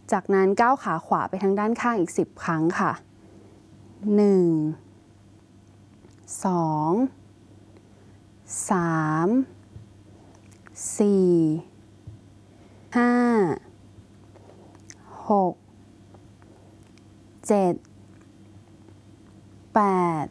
จากนั้นก้าวขาขวาไปทางด้านข้างอีก10ครั้งค่ะ1 2 3 4 5 6 7 8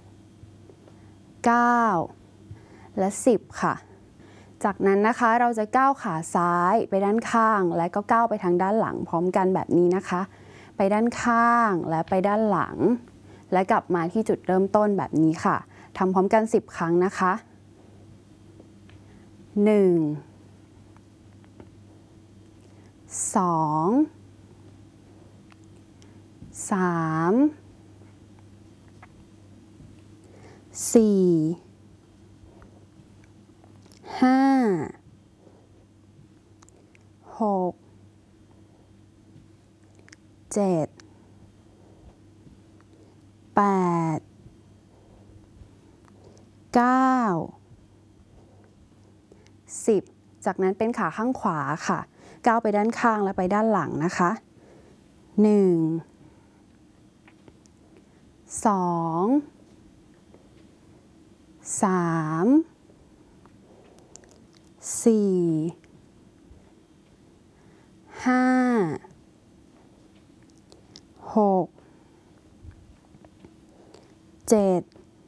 9 และ10ค่ะจากนั้นนะคะเราจะก้าวขาซ้ายไปด้านข้างและก็ก้าวไปทางด้านหลังพร้อมกันแบบนี้นะคะไปด้านข้างและไปด้านหลังและกลับมาที่จุดเริ่มต้นแบบนี้ค่ะทำพร้อมกัน10ครั้งนะคะ1 2 3 4 5 6 7 8 9 10จากนั้นเป็นขาข้างขวาค่ะก้าวไปด้านข้างและไปด้านหลังนะคะ1 2 3 4 5 6 7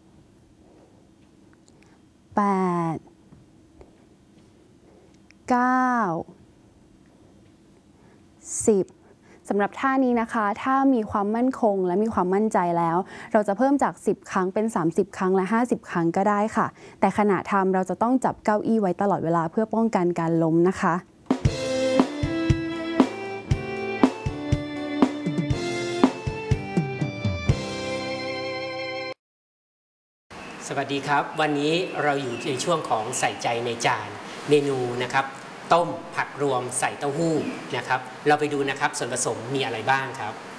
8 9 10สำหรับท่านี้นะคะถ้ามีความมั่นคงและมีความมั่นใจแล้วเราจะเพิ่มจาก10ครั้งเป็น30ครั้งและ50ครั้งก็ได้ค่ะแต่ขณะทำเราจะต้องจับเก้าอี้ไว้ตลอดเวลาเพื่อป้องกันการล้มนะคะสวัสดีครับวันนี้เราอยู่ในช่วงของใส่ใจในจานเมนูนะครับต้มผักรวมใส่เต้าหู้นะครับเราไปดูนะครับส่วนผสมมีอะไรบ้างครับ